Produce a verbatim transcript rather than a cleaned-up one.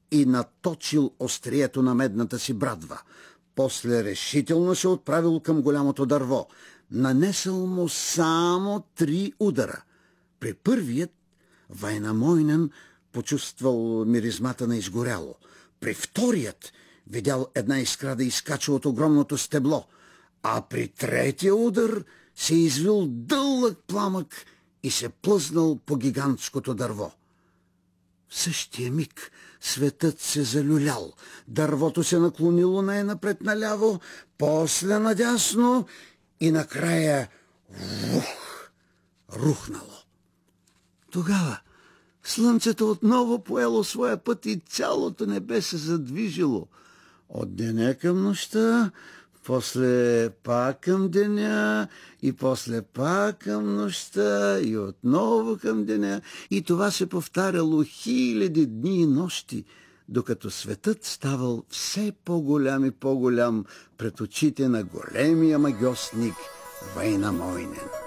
и наточил острието на медната си брадва. После решително се отправил към голямото дърво. Нанесъл му само три удара. При първият Вайнамойнен почувствал миризмата на изгоряло. При вторият видял една искра да изкача от огромното стебло, а при третия удар се извил дълъг пламък и се плъзнал по гигантското дърво. В същия миг светът се залюлял. Дървото се наклонило най-напред наляво, после надясно и накрая вух, рухнало. Тогава слънцето отново поело своя път и цялото небе се задвижило. От деня към нощта, после пак към деня, и после пак към нощта, и отново към деня. И това се повтаряло хиляди дни и нощи, докато светът ставал все по-голям и по-голям пред очите на големия магьосник Вайнамойнен.